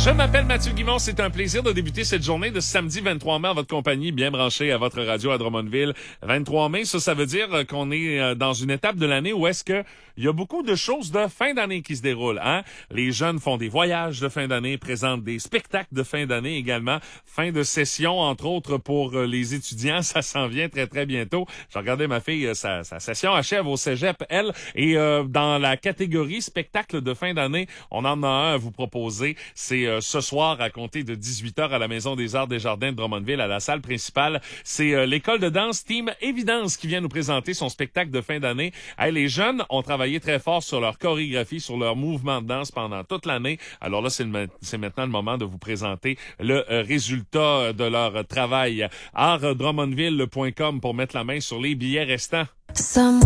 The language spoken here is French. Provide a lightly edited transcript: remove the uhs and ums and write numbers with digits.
Je m'appelle Mathieu Guimond. C'est un plaisir de débuter cette journée de samedi 23 mai en votre compagnie, bien branché à votre radio à Drummondville. 23 mai, ça veut dire qu'on est dans une étape de l'année où est-ce que il y a beaucoup de choses de fin d'année qui se déroulent, hein? Les jeunes font des voyages de fin d'année, présentent des spectacles de fin d'année également. Fin de session, entre autres, pour les étudiants. Ça s'en vient très, très bientôt. J'ai regardé ma fille, sa session achève au cégep, elle. Et dans la catégorie spectacle de fin d'année, on en a un à vous proposer. C'est ce soir à compter de 18h à la Maison des Arts des Jardins de Drummondville, à la salle principale. C'est l'école de danse Team Évidence qui vient nous présenter son spectacle de fin d'année. Hey, les jeunes ont travaillé très fort sur leur chorégraphie, sur leur mouvement de danse pendant toute l'année. Alors là, c'est maintenant le moment de vous présenter le résultat de leur travail. artdrummondville.com pour mettre la main sur les billets restants.